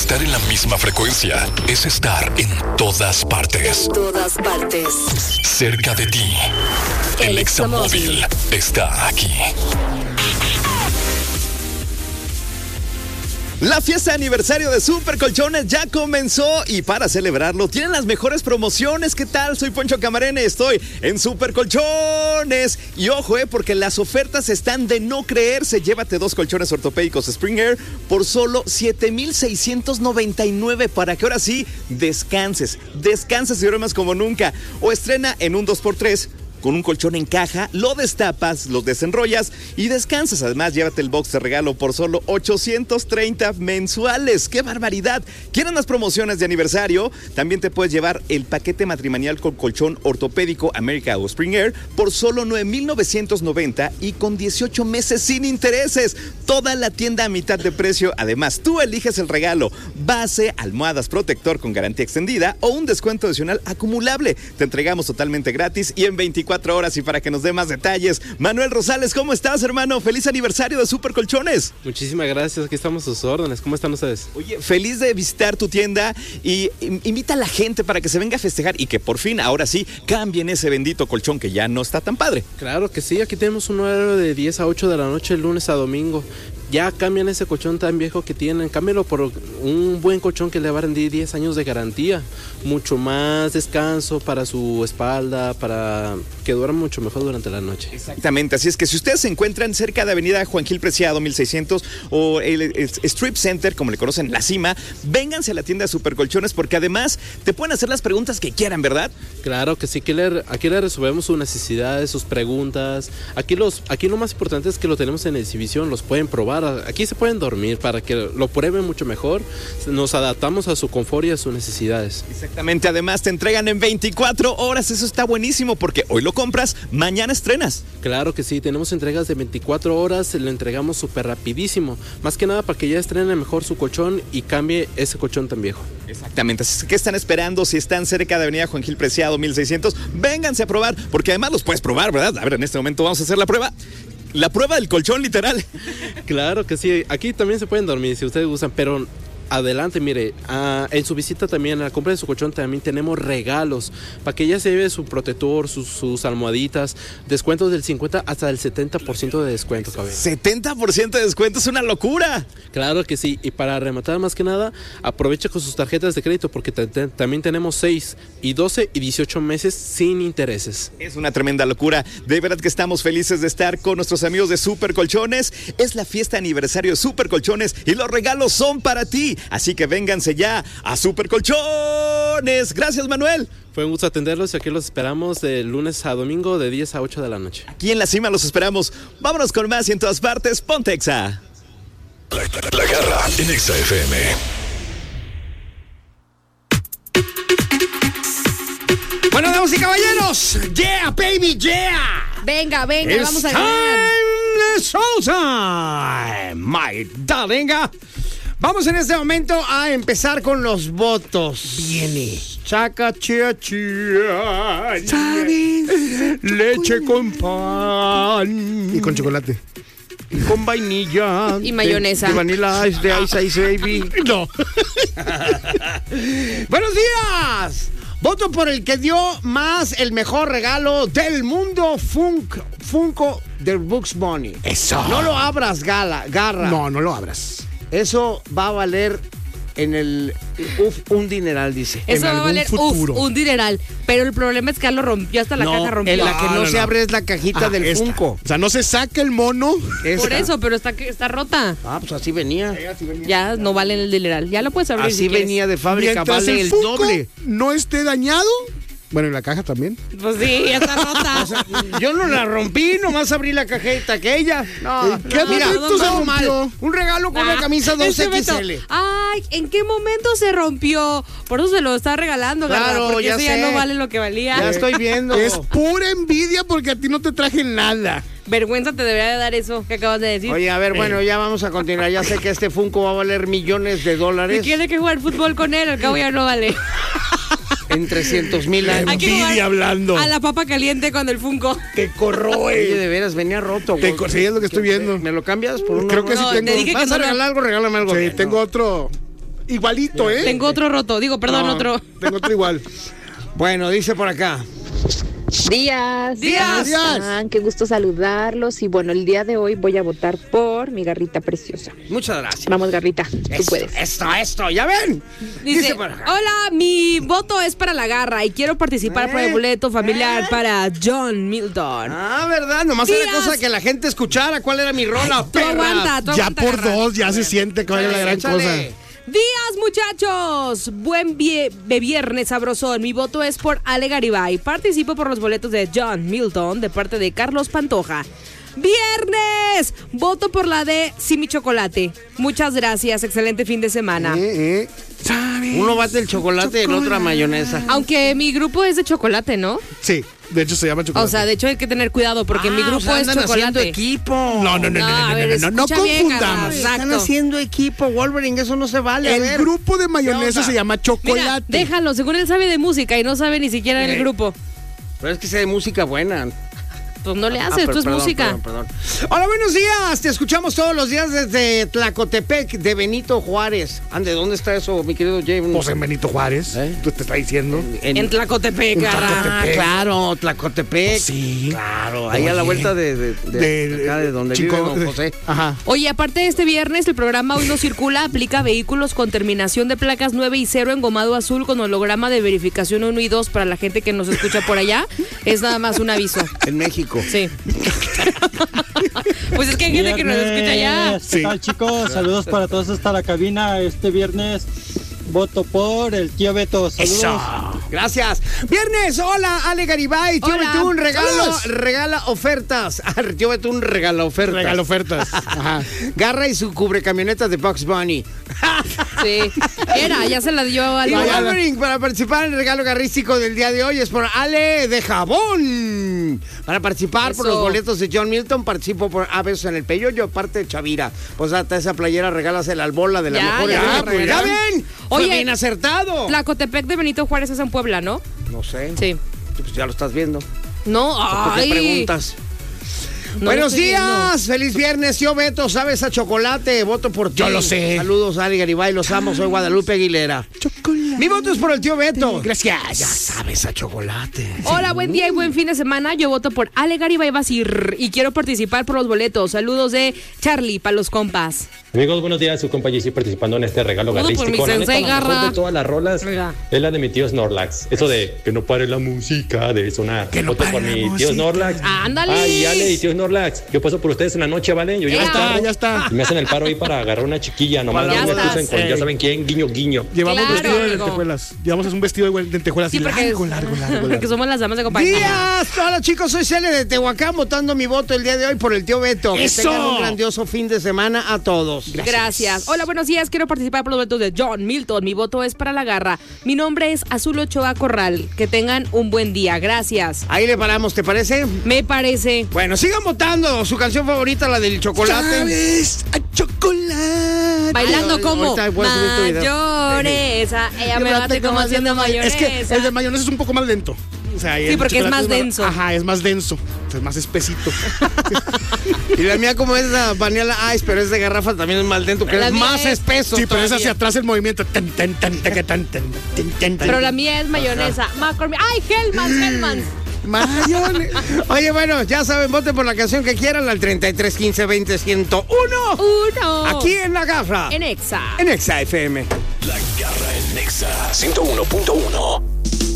Estar en la misma frecuencia es estar en todas partes. En todas partes. Cerca de ti. El Examóvil está aquí. La fiesta de aniversario de Super Colchones ya comenzó y para celebrarlo tienen las mejores promociones. ¿Qué tal? Soy Poncho Camarena y estoy en Super Colchones. Y ojo, porque las ofertas están de no creerse. Llévate 2 colchones ortopédicos Spring Air por solo 7,699 para que ahora sí descanses y duermas como nunca. O estrena en un 2x3 con un colchón en caja, lo destapas, lo desenrollas y descansas. Además, llévate el box de regalo por solo 830 mensuales. ¡Qué barbaridad! ¿Quieren más promociones de aniversario? También te puedes llevar el paquete matrimonial con colchón ortopédico America o Spring Air por solo 9,990 y con 18 meses sin intereses. Toda la tienda a mitad de precio. Además, tú eliges el regalo: base, almohadas, protector con garantía extendida o un descuento adicional acumulable. Te entregamos totalmente gratis y en 24 horas. Y para que nos dé más detalles, Manuel Rosales, ¿cómo estás, hermano? ¡Feliz aniversario de Super Colchones! Muchísimas gracias, aquí estamos a sus órdenes. ¿Cómo están ustedes? Oye, feliz de visitar tu tienda y invita a la gente para que se venga a festejar y que por fin, ahora sí, cambien ese bendito colchón que ya no está tan padre. Claro que sí, aquí tenemos un horario de 10 a 8 de la noche, lunes a domingo. Ya cambian ese colchón tan viejo que tienen, cámbialo por un buen colchón que le va a rendir 10 años de garantía. Mucho más descanso para su espalda, para que duerma mucho mejor durante la noche. Exactamente, así es que si ustedes se encuentran cerca de Avenida Juan Gil Preciado 1600 o el Strip Center, como le conocen, La Cima, vénganse a la tienda de Super Colchones porque además te pueden hacer las preguntas que quieran, ¿verdad? Claro que sí, aquí le resolvemos sus necesidades, sus preguntas. Aquí lo más importante es que lo tenemos en exhibición, los pueden probar. Aquí se pueden dormir para que lo prueben mucho mejor. Nos adaptamos a su confort y a sus necesidades. Exactamente, además te entregan en 24 horas. Eso está buenísimo porque hoy lo compras, mañana estrenas. Claro que sí, tenemos entregas de 24 horas, lo entregamos súper rapidísimo. Más que nada para que ya estrenen mejor su colchón y cambie ese colchón tan viejo. Exactamente, así que están esperando. Si están cerca de Avenida Juan Gil Preciado 1600, vénganse a probar, porque además los puedes probar, ¿verdad? A ver, en este momento vamos a hacer la prueba. La prueba del colchón, literal. Claro que sí, aquí también se pueden dormir si ustedes gustan, pero adelante, mire, en su visita también, a la compra de su colchón también tenemos regalos para que ella se lleve su protector, sus almohaditas, descuentos del 50 hasta el 70% de descuento, cabrón. 70% de descuento, es una locura. Claro que sí, y para rematar más que nada, aprovecha con sus tarjetas de crédito porque también tenemos 6 y 12 y 18 meses sin intereses. Es una tremenda locura, de verdad que estamos felices de estar con nuestros amigos de Super Colchones. Es la fiesta de aniversario de Super Colchones y los regalos son para ti. Así que vénganse ya a Super Colchones. Gracias, Manuel. Fue un gusto atenderlos y aquí los esperamos de lunes a domingo de 10 a 8 de la noche. Aquí en La Cima los esperamos. Vámonos con más y en todas partes, ponte Exa. La Garra en Exa FM. Bueno, damas y caballeros, yeah, baby, yeah. Venga, vamos a ganar. Showtime, my darling. Vamos en este momento a empezar con los votos. Viene. Chaca, chia, chia. Leche con pan. Y con chocolate. Y con vainilla. Y mayonesa. De vanilla ice, de ice baby. No. Buenos días. Voto por el que dio más el mejor regalo del mundo, Funko de Bugs Bunny. Eso. No lo abras, Garra. No lo abras. Eso va a valer en el un dineral, dice. Eso va a valer un dineral. Pero el problema es que lo rompió, hasta la caja rompió. En la que no se abre es la cajita del esta. Funko. O sea, no se saca el mono. Por eso, pero está rota. Pues así venía. Ya no vale el dineral. Ya lo puedes abrir así si venía de fábrica, mientras vale el Funko doble. No esté dañado. Bueno, en la caja también. Pues sí, ya está rota. O sea, yo no la rompí, nomás abrí la cajita aquella. No, ¿Qué mira, momento se todo mal. rompió? Un regalo con una camisa 2XL. Ay, ¿en qué momento se rompió? Por eso se lo está regalando, Claro, porque ya eso sé. ya no vale lo que valía. Ya estoy viendo. Es pura envidia porque a ti no te traje nada. Vergüenza te debería de dar eso que acabas de decir. Oye, a ver, bueno, ya vamos a continuar. Ya sé que este Funko va a valer millones de dólares. Si quiere que jugar fútbol con él, al cabo ya no vale. En 300,000 años. Hay que jugar Envidia hablando. a la papa caliente con el Funko. Te corroe. Oye, de veras, venía roto. Sí, es lo que estoy viendo. ¿Me lo cambias por uno? Creo que sí No, tengo. te dije que ¿Vas no a regalar algo? Regálame algo. Sí, tengo otro. Igualito, ¿eh? Tengo otro roto, perdón, No, otro. Tengo otro igual. Bueno, dice por acá. Días. Días. Qué gusto saludarlos. Y bueno, el día de hoy voy a votar por mi Garrita preciosa. Muchas gracias. Vamos, Garrita, tú puedes. Esto, ya ven. Dice, por acá. hola, mi voto es para la garra y quiero participar por el boleto familiar para John Milton. Ah, ¿verdad? Nomás era Días. cosa que la gente escuchara cuál era mi rola. Tú aguanta, Ya Garra. por dos, ya se siente que vaya la gran Échale. cosa. Días, muchachos. Buen viernes sabrosón. Mi voto es por Ale Garibay. Participo por los boletos de John Milton de parte de Carlos Pantoja. ¡Viernes! Voto por la de Simi Chocolate. Muchas gracias. Excelente fin de semana. Uno bate el chocolate y el otro la mayonesa. Aunque mi grupo es de chocolate, ¿no? Sí, de hecho se llama chocolate. O sea, de hecho hay que tener cuidado porque mi grupo o sea, es andan haciendo chocolate. equipo. No, a ver, no escucha bien, confundamos. Garra. Están Exacto. haciendo equipo, Wolverine, eso no se vale. A El ver. grupo de ¿Qué mayonesa onda? se llama Mira, chocolate. déjalo, según él sabe de música y no sabe ni siquiera el grupo. Pero es que sea de música buena. Pues no le haces, esto es perdón, música. Perdón. Hola, buenos días. Te escuchamos todos los días desde Tlacotepec, de Benito Juárez. Ande, ¿dónde está eso, mi querido Jay? Pues en Benito Juárez. Tú te estás diciendo. En Tlacotepec, Garra. Ah, claro, Tlacotepec. Sí. Claro, ahí a la vuelta de acá de donde vive don José. Ajá. Oye, aparte de este viernes, el programa Hoy No Circula aplica vehículos con terminación de placas 9 y 0 engomado azul con holograma de verificación 1 y 2 para la gente que nos escucha por allá. Es nada más un aviso. En México. Sí. Pues es que hay gente que nos escucha allá. Sí. ¿Qué tal, chicos? Saludos para todos hasta la cabina. Este viernes voto por el tío Beto. Saludos. Eso. Gracias. Viernes, hola, Ale Garibay. Tío Hola. Betún Saludos. regala ofertas. Tío Betún regala ofertas. Regalo ofertas. Ajá. Garra y su cubrecamionetas de Bugs Bunny. Sí. Ya se la dio al Y Wolverine, para participar en el regalo garrístico del día de hoy es por Ale de Jabón. Para participar por Eso. los boletos de John Milton, participo por Besos en el Peyoyo, parte de Chavira. Pues hasta esa playera regálasela al bola de la Ya, mejor. ya, edad. pues, ¿Ya ya. ven? Fue Oye, bien acertado. Tlacotepec de Benito Juárez es en Puebla, ¿no? No sé. Sí. Pues ya lo estás viendo. No, ¿Por qué ay. preguntas? No Buenos lo estoy días, feliz viernes, tío Beto, ¿sabes a chocolate? Voto por ti. Yo lo sé. Saludos, Ali Garibay, los amo, soy Guadalupe Aguilera. Chocolate. Mi voto es por el tío Beto. Gracias. Ya sabes a chocolate. Hola, buen día y buen fin de semana. Yo voto por Ale Garibay Basir y quiero participar por los boletos. Saludos de Charlie para los compas. Amigos, buenos días. Su compa Jessy participando en este regalo Todo por garrístico. mi La neta, sensei, la mejor Garra. de todas las rolas Oiga. es la de mi tío Snorlax. Eso de que no pare la música de sonar. Que no Voto por pare la mi tío música. Snorlax. Ándale. Ay, Ale y tío Snorlax. Yo paso por ustedes en la noche, ¿vale? Yo llevo Ya el carro ya está. Y me hacen el paro ahí para agarrar una chiquilla. Nomás Ya no me estás. crucen con ya saben quién, guiño, guiño. Llevamos Claro, vestido de amigo. lentejuelas. Llevamos un vestido de lentejuelas Sí, porque largo. somos las damas de compañía. Días, hola chicos, soy Cele de Tehuacán votando mi voto el día de hoy por el tío Beto. Que ¡Eso! tengan un grandioso fin de semana a todos. Gracias. Hola, buenos días. Quiero participar por los boletos de John Milton. Mi voto es para la garra. Mi nombre es Azul Ochoa Corral. Que tengan un buen día. Gracias. Ahí le paramos, ¿te parece? Me parece. Bueno, sigan votando. Su canción favorita, la del chocolate. ¿Sabes? A chocolate. Bailando Ay, como ahorita puedes subir tu video. mayonesa. Ella me bate como haciendo mayonesa. Es que el de mayonesa es un poco más lento. O sea, Sí, el porque es chocolate más denso. Ajá, es más denso. Es más espesito. Y la mía como es la Vanilla Ice, pero es de garrafa, también es más lento, que La es mía más es- espeso. Sí, pero es todavía. hacia atrás el movimiento. Pero la mía es mayonesa. McCormick. ¡Ay, Hellmann's! Mayonesa. Oye, bueno, ya saben, voten por la canción que quieran al 33 15 20 101. Uno. Aquí en La Garra. En Exa. En Exa FM. La Garra en Nexa 101.1.